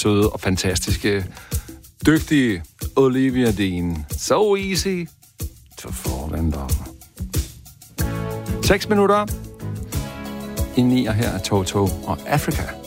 søde og fantastiske, dygtige Olivia Dean. So easy to fall in love. 6 minutter i 9, og her er Toto og Africa.